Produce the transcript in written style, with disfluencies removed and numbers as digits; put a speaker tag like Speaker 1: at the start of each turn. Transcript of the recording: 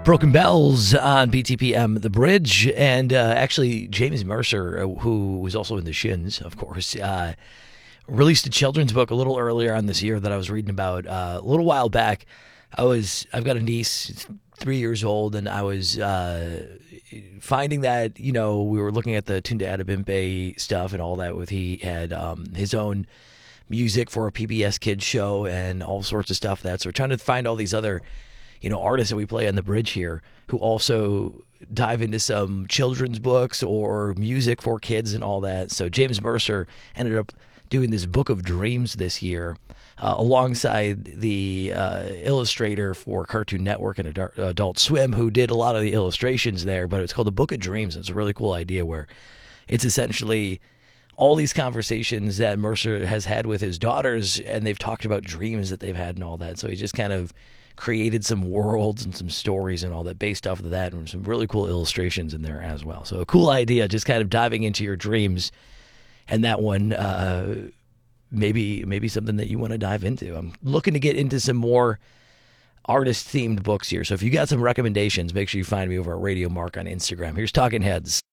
Speaker 1: Broken Bells on BTPM The Bridge. And actually, James Mercer, who was also in the Shins, of course, released a children's book a little earlier on this year that I was reading about a little while back. I've got a niece, 3 years old, and I was finding that, we were looking at the Tunde Adebimpe stuff and all that. He had his own music for a PBS Kids show and all sorts of stuff. So we're trying to find all these other, artists that we play on the bridge here who also dive into some children's books or music for kids and all that. So James Mercer ended up doing this Book of Dreams this year alongside the illustrator for Cartoon Network and Adult Swim, who did a lot of the illustrations there. But it's called the Book of Dreams. It's a really cool idea where it's essentially all these conversations that Mercer has had with his daughters, and they've talked about dreams that they've had and all that. So he just kind of created some worlds and some stories and all that based off of that, and some really cool illustrations in there as well. So a cool idea, just kind of diving into your dreams. And that one, maybe something that you want to dive into. I'm looking to get into some more artist-themed books here. So if you got some recommendations, make sure you find me over at Radio Mark on Instagram. Here's Talking Heads.